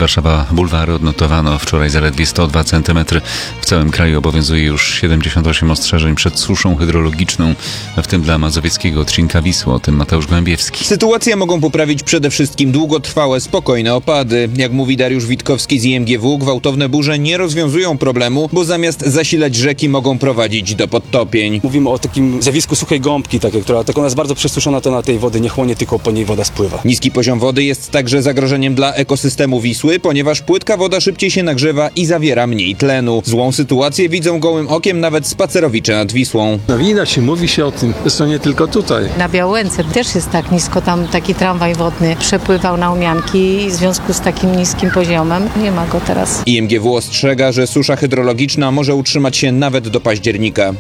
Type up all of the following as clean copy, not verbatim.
Warszawa Bulwary odnotowano wczoraj zaledwie 102 cm. W całym kraju obowiązuje już 78 ostrzeżeń przed suszą hydrologiczną, w tym dla mazowieckiego odcinka Wisły. O tym Mateusz Głębiewski. Sytuację mogą poprawić przede wszystkim długotrwałe, spokojne opady. Jak mówi Dariusz Witkowski z IMGW, gwałtowne burze nie rozwiązują problemu, bo zamiast zasilać rzeki mogą prowadzić do podtopień. Mówimy o takim zjawisku suchej gąbki, która ona jest bardzo przesuszona, to na tej wody nie chłonie, tylko po niej woda spływa. Niski poziom wody jest także zagrożeniem dla ekosystemu Wisły, ponieważ płytka woda szybciej się nagrzewa i zawiera mniej tlenu. Złą sytuację widzą gołym okiem nawet spacerowicze nad Wisłą. Widać się, mówi się o tym, zresztą nie tylko tutaj. Na Białęce też jest tak nisko, tam taki tramwaj wodny przepływał na Umianki i w związku z takim niskim poziomem nie ma go teraz. IMGW ostrzega, że susza hydrologiczna może utrzymać się nawet do października.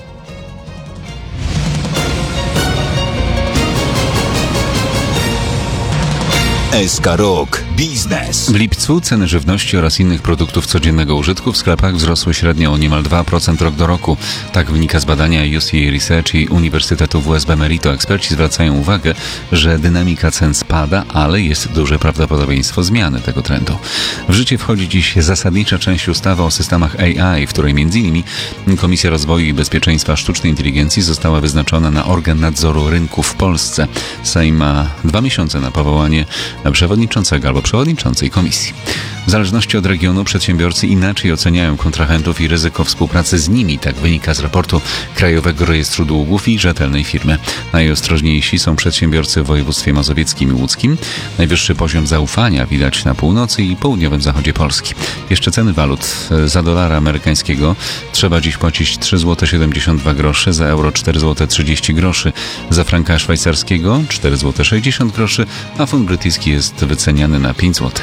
SK Rok Biznes. W lipcu ceny żywności oraz innych produktów codziennego użytku w sklepach wzrosły średnio o niemal 2% rok do roku. Tak wynika z badania UC Research i Uniwersytetu WSB Merito. Eksperci zwracają uwagę, że dynamika cen spada, ale jest duże prawdopodobieństwo zmiany tego trendu. W życie wchodzi dziś zasadnicza część ustawy o systemach AI, w której m.in. Komisja Rozwoju i Bezpieczeństwa Sztucznej Inteligencji została wyznaczona na organ nadzoru rynku w Polsce. Sejm ma 2 miesiące na powołanie przewodniczącego albo przewodniczącej komisji. W zależności od regionu przedsiębiorcy inaczej oceniają kontrahentów i ryzyko współpracy z nimi. Tak wynika z raportu Krajowego Rejestru Długów i Rzetelnej Firmy. Najostrożniejsi są przedsiębiorcy w województwie mazowieckim i łódzkim. Najwyższy poziom zaufania widać na północy i południowym zachodzie Polski. Jeszcze ceny walut. Za dolara amerykańskiego trzeba dziś płacić 3,72 zł, za euro 4,30 zł, za franka szwajcarskiego 4,60 zł, a funt brytyjski jest wyceniany na 5 zł.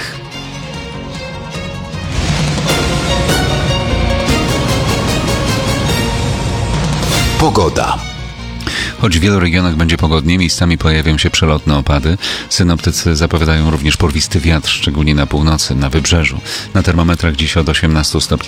Pogoda. Choć w wielu regionach będzie pogodnie, miejscami pojawią się przelotne opady. Synoptycy zapowiadają również porwisty wiatr, szczególnie na północy, na wybrzeżu. Na termometrach dziś od 18 stopni